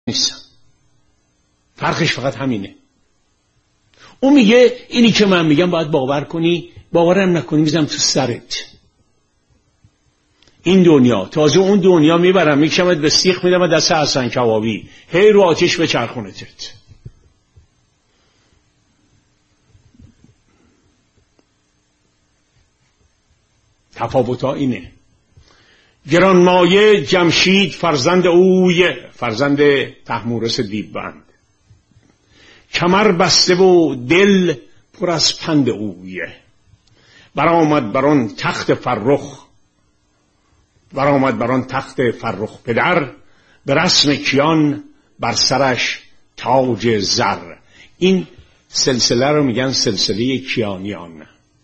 نیستم. فرقش فقط همینه. اون میگه اینی که من میگم باید باور کنی، باورم نکنی میزنم تو سرت. این دنیا تازه اون دنیا میبرم میکشمت به سیخ میدم دست حسن کبابی، هی رو آتش به چرخونتت. تفاوت‌ها اینه. گرانمایه جمشید فرزند اوی، فرزند طهمورث دیوبند، کمر بسته و دل پر از پند اوی، برآمد بر آن تخت فرخ، برآمد بر آن تخت فرخ پدر، به رسم کیان بر سرش تاج زر. این سلسله رو میگن سلسله کیانیان.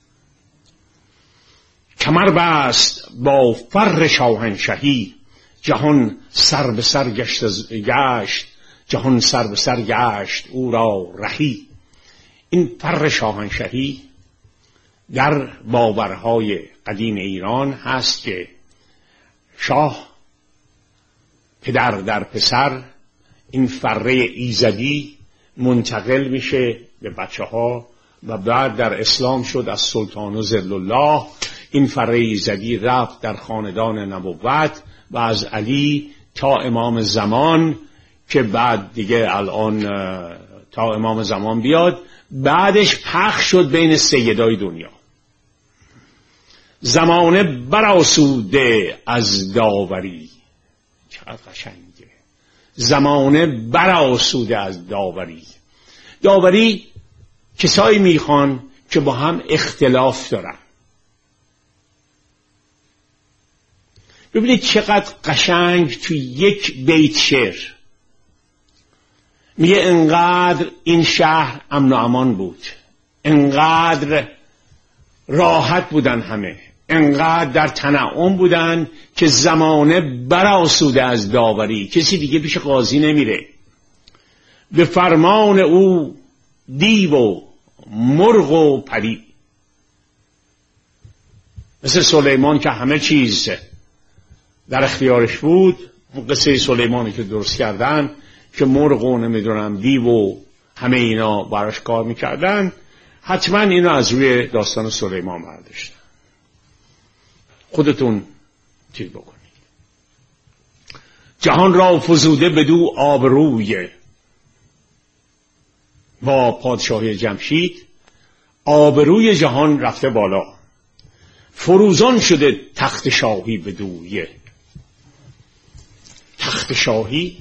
کمر بست با فر شاهنشهی، جهان سر به سر گشت، جهان سر به سر گشت او را رهی. این فر شاهنشهی در باورهای قدیم ایران هست که شاه پدر در پسر، این فره ایزدی منتقل میشه به بچه ها و بعد در اسلام شد از سلطان ظل الله. این فره ایزدی رفت در خاندان نبوت و از علی تا امام زمان که بعد دیگه الان تا امام زمان بیاد، بعدش پخش شد بین سیدای دنیا. زمانه برآسوده از داوری، چقدر قشنگه. زمانه برآسوده از داوری. داوری کسایی میخوان که با هم اختلاف دارن. ببینید چقدر قشنگ توی یک بیت شعر میگه انقدر این شهر امن و امان بود، انقدر راحت بودن همه، انقدر در تنعم بودن که زمانه برآسوده از داوری، کسی دیگه پیش قاضی نمیره. به فرمان او دیو و مرغ و پری، مثل سلیمان که همه چیز در اختیارش بود. قصه سلیمانی که درست کردن که مرغ و نمیدونم دیو و همه اینا براش کار میکردن، حتما اینو از روی داستان سلیمان برداشتن. خودتون چیز بکنید. جهان را فزوده بدو آبروی، با پادشاهی جمشید آبروی جهان رفته بالا، فروزان شده تخت شاهی بدوی. تخت شاهی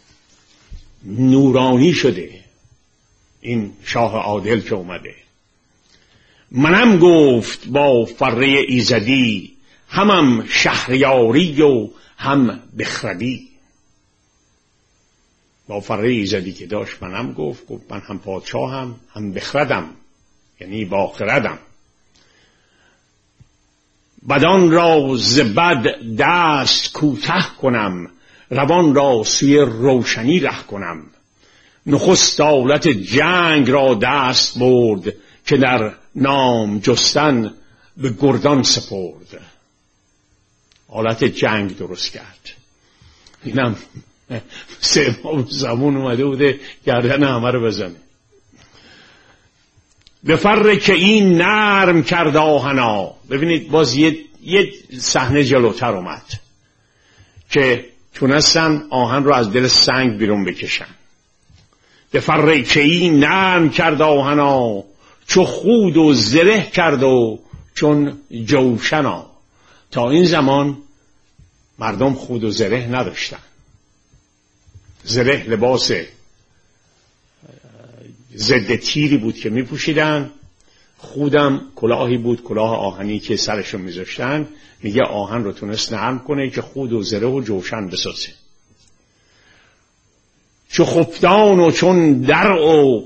نورانی شده. این شاه عادل که اومده، منم گفت با فره ایزدی، همم شهریاری و هم بخردی. با فره ایزدی که داشت منم گفت من هم پادشاهم هم بخردم، یعنی با خردم. بدان را ز بد دست کوته کنم، روان را سوی روشنی ره کنم. نخست آلت جنگ را دست برد، که در نام جستن به گردان سپرد. آلت جنگ درست کرد. اینم سه زمان اومده بوده گردن همه رو بزنه. به فر که این نرم کرد آهنا. ببینید باز یه صحنه جلوتر اومد که تونستن آهن رو از دل سنگ بیرون بکشن. به فر که این نرم کرد آهنا، چو خود و زره کرد و چون جوشنا. تا این زمان مردم خود و زره نداشتن. زره لباس ضد تیری بود که می پوشیدن، خودم کلاهی بود، کلاه آهنی که سرشون می زشتن. میگه آهن رو تونست نرم کنه که خود و زره و جوشن بسازه. چو خفتان و چون درع و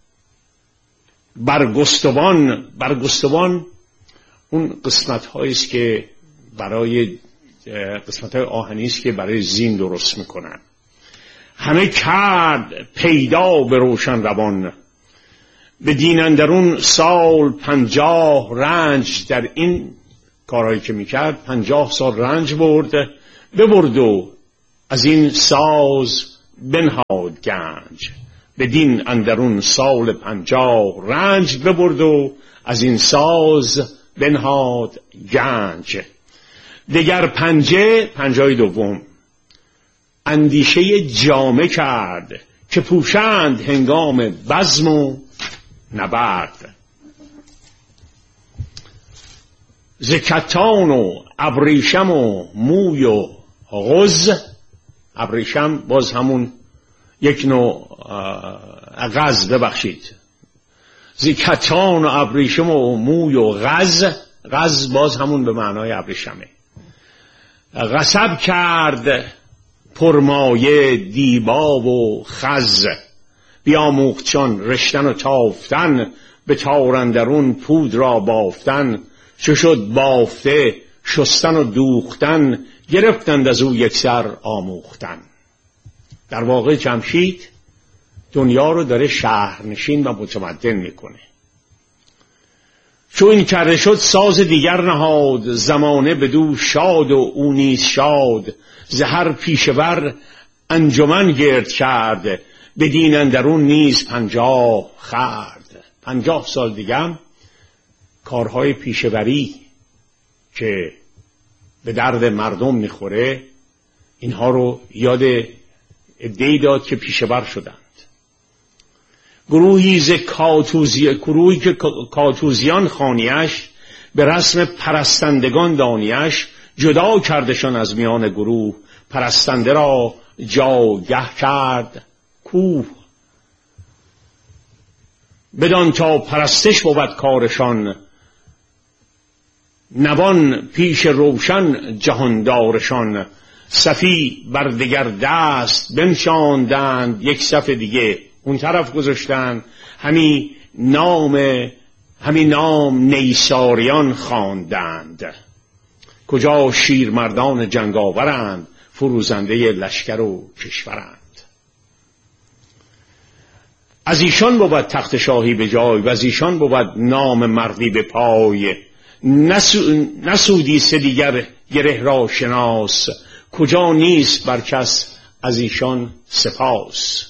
برگستوان اون قسمت هاییست که برای قسمت های آهنی است که برای زین درست میکنن. همه کرد پیدا به روشن روان، به دین اندرون سال 50 رنج. در این کارهایی که میکرد 50 سال رنج ببرد و از این ساز بنهاد گنج، بدین اندرون سال 50 رنج ببرد و از این ساز بنهاد گنج. دگر پنجه دوم اندیشه جامه کرد، که پوشند هنگام بزم و نبرد. ز کتان و ابریشم و موی و غز، ابریشم باز همون یک نوع غز، ببخشید، ز کتان و ابریشم و موی و غز باز همون به معنای ابریشمه. غصب کرد پرمایه دیبا و خز، بیاموختشان رشتن و تافتن، به تارندرون پود را بافتن. چو شد بافته شستن و دوختن، گرفتند از او یکسر آموختن. در واقع جمشید دنیا رو داره شهرنشین و متمدن میکنه. چو این کرده شد ساز دیگر نهاد، زمانه بدو شاد و او نیز شاد. ز هر پیشور انجمن گرد کرد، بدین اندرون نیز 50 خرد. 50 سال دیگه کارهای پیشوری که به درد مردم میخوره، اینها رو یاد عده‌ای داد که پیشور شدند. گروهی که کاتوزیان خانیش، به رسم پرستندگان دانیش. جدا کردشان از میان گروه، پرستنده را جاگه کرد کوه. بدان تا پرستش بود کارشان، نوان پیش روشن جهاندارشان. صفی بر دگر دست بنشاندند، یک صف دیگه اون طرف گذاشتن. همین نام نیساریان خواندند. کجا شیرمردان جنگاورند، فروزنده لشکر و کشورند. از ایشان بود تخت شاهی به جای، و از ایشان بود نام مردی به پای. نسودی سه دیگر گره را شناس، کجا نیست بر کس از ایشان سپاس.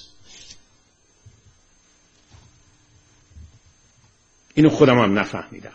اینو خودم هم نفهمیدم.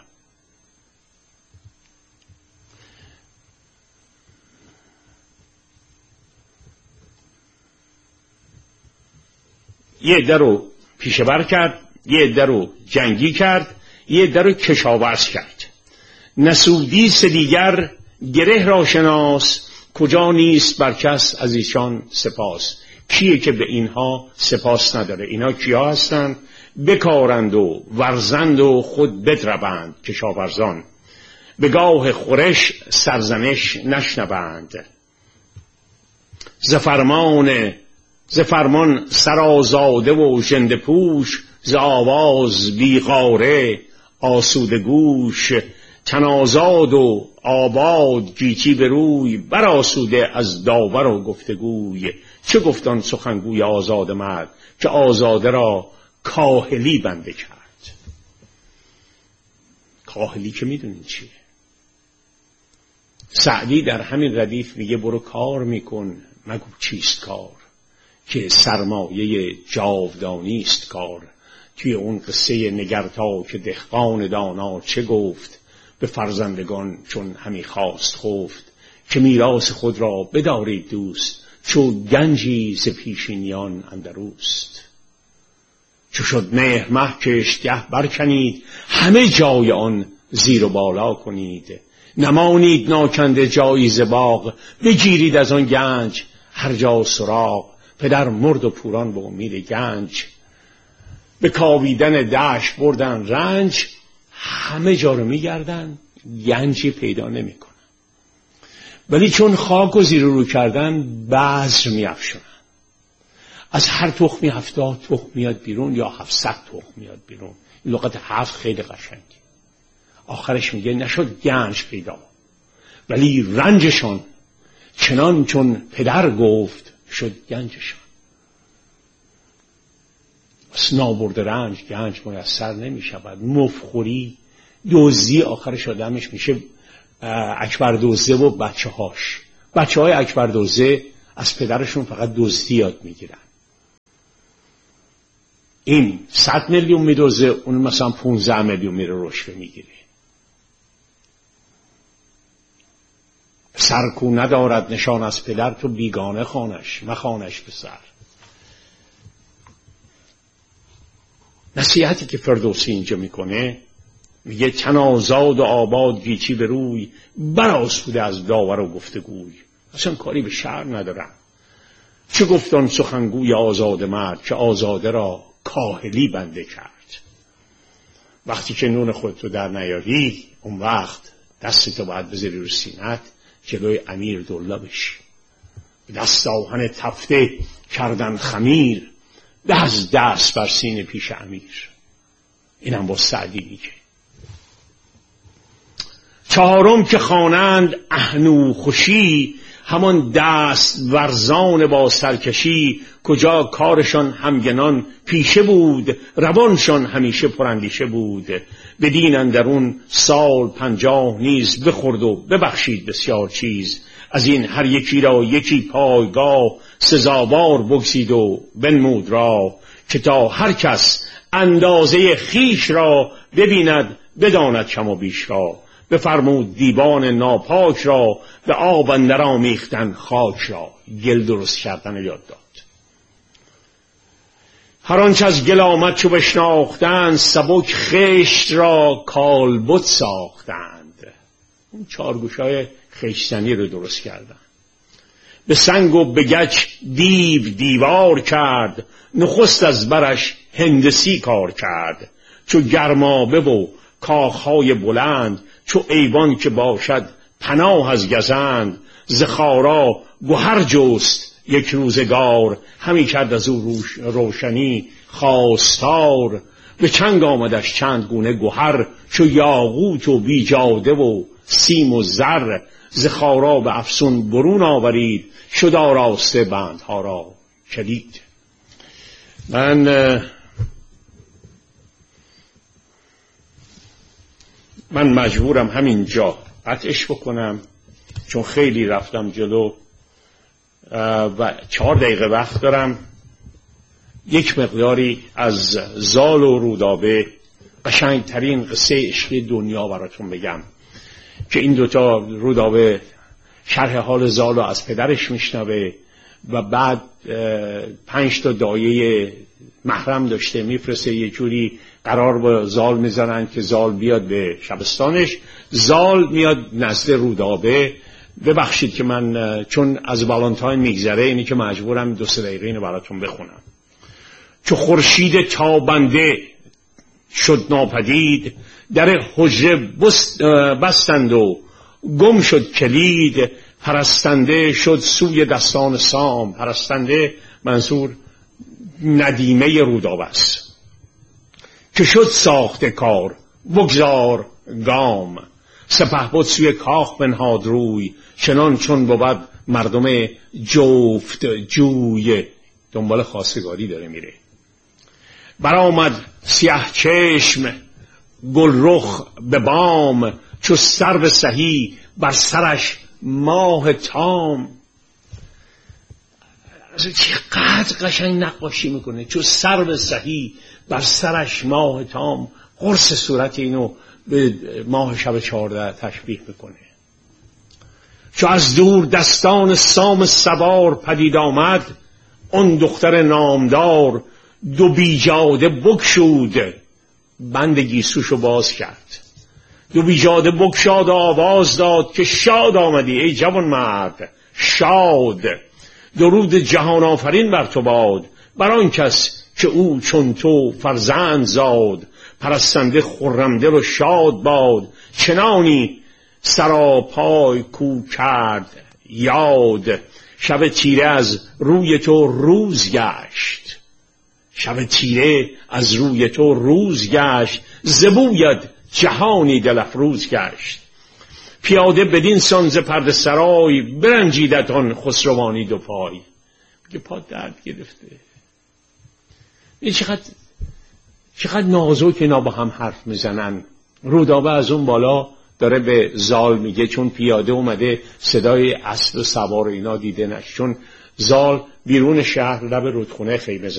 یه عده رو پیشور کرد، یه عده رو جنگی کرد، یه عده رو کشاورز کرد. نسودی سه دیگر گره را شناس، کجا نیست بر کس از ایشان سپاس. کیه که به اینها سپاس نداره؟ اینها کیا هستند؟ بکارند و ورزند و خود بدربند کشاورزان، به گاه خورش سرزنش نشنوند. ز فرمان سرآزاده و ژنده پوش، ز آواز بیغاره آسوده گوش. تن آزاد و آباد گیتی به روی، بر آسوده از داور و گفتگوی. چه گفتان سخنگوی آزاده مرد، که آزاده را کاهلی بنده کرد. کاهلی که میدونین چیه؟ سعدی در همین ردیف میگه برو کار میکن، مگو چیست کار، که سرمایه جاودانی است کار. توی اون قصه نگرتا که دهقان دانا چه گفت، به فرزندگان چون همی خواست خفت. که میراث خود را بدارید دوست، چو گنجی ز پیشینیان اندروست. چو شد مهر مه کشتگه برکنید، همه جای آن زیر و بالا کنید. نمانید ناکنده جایی ز باغ، بگیرید از آن گنج هر جا سراغ. پدر مرد و پوران به امید گنج، به کاویدن دشت بردن رنج. همه جا رو میگردن، گنجی پیدا نمیکنن. ولی چون خاک و زیر رو کردن، بذر میافشونن. از هر تخمی 70 تخم میاد بیرون، یا 700 تخم میاد بیرون. این لغت 7 خیلی قشنگه. آخرش میگه نشد گنج پیدا، ولی رنجشان چنان چون پدر گفت شد گنجشان. از نابرد رنج گنج میسر نمیشود. مفخوری دزدی آخرش آدمش میشه اکبر دزده و بچه های اکبر دزده از پدرشون فقط دزدی یاد میگیرن. این 100 میلیون میدوزه، اون مثلا 15 میلیون میره رشوه میگیره. پسر کو ندارد نشان از پدر، تو بیگانه خوانش مخوانش پسر. نصیحتی که فردوسی اینجا میکنه، میگه تن آزاد و آباد گیتی به روی، برآسوده از داور و گفتگوی. اصلا کاری به شعر ندارم. چه گفتان سخنگوی آزاده مرد، که آزاده را کاهلی بنده کرد. وقتی که نون خودتو در نیاری، اون وقت دستتو باید بذاری رو سینت، جلوی امیر دولا بشی. به دست آهن تفته کردن خمیر، ده از دست بر سینه پیش امیر. اینم با سعدی میگه. چهارم که خوانند اهنو خوشی، همان دست ورزان با سرکشی. کجا کارشان همگنان پیشه بود، روانشان همیشه پراندیشه بود. بدین اندرون سال 50 نیز بخورد و ببخشید بسیار چیز. از این هر یکی را یکی پایگاه، سزاوار بگزید و بنمود را. که تا هر کس اندازه خیش را، ببیند بداند کم و بیش را. بفرمود دیوان ناپاک را، به آب اندر آمیختن خاک را. گل درست کردن یاد داد. هر آنچه از گل آمد چو بشناختند، سبک خشت را کالبد ساختند. اون چارگوشای خشتنی رو درست کردن. به سنگ و به گچ دیو دیوار کرد، نخست از برش هندسی کار کرد. چو گرمابه و کاخهای بلند، چو ایوان که باشد پناه از گزند. ز خارا گهر جست یک روزگار، همی کرد از او روشنی خواستار. به چنگ آمدش چند گونه گهر، چو یاقوت و بیجاده و سیم و زر. ز خارا به افسون برون آورید، شد آراسته بندها را کلید. من مجبورم همینجا قطعش بکنم، چون خیلی رفتم جلو و 4 دقیقه وقت دارم. یک مقداری از زال و رودابه، قشنگترین قصه عشقی دنیا براتون بگم، که این دوتا، رودابه شرح حال زال رو از پدرش میشنوه و بعد 5 تا دایه محرم داشته، میفرسته یه جوری قرار با زال میزنن که زال بیاد به شبستانش. زال میاد نزد رودابه. ببخشید که من چون از والنتاین میگذره، اینی که مجبورم 2-3 دقیقه اینو براتون بخونم. چو خورشید تابنده شد ناپدید، در حجره بستند و گم شد کلید. پرستنده شد سوی دستان سام. پرستنده منظور ندیمه رودابه است. که شد ساخته کار بگذار گام. سپهبد سوی کاخ بنهاد روی، چنان چون بود مردم جفت جوی. دنبال خواستگاری داره میره. برآمد سیه چشم گل رخ به بام، چو سرو سهی بر سرش ماه تام. چقدر قشنگ نقاشی میکنه. چو سرو سهی بر سرش ماه تام. قرص صورت اینو به ماه شب 14 تشبیه میکنه. چو از دور دستان سام سوار پدید آمد، اون دختر نامدار دو بیجاده بگشود. بند گیسوشو باز کرد. دو بیجاده بگشاد و آواز داد، که شاد آمدی ای جوان مرد شاد. درود جهان آفرین بر تو باد، بر آن کس که او چون تو فرزند زاد. پرستنده خرمدل و شاد باد، چنانی سراپای کو کرد یاد. شب تیره از روی تو روز گشت. شب تیره از روی تو روز گشت، زبوید جهانی دل افروز گشت. پیاده بدین سان ز پرده سرای، برنجیدت آن خسروانی دو پای. که پا درد گرفته. این چقدر نازک اینا با هم حرف میزنن. رودابه از اون بالا داره به زال میگه، چون پیاده اومده صدای اسب و سوار اینا دیده نش، چون زال بیرون شهر لب رودخونه خیمه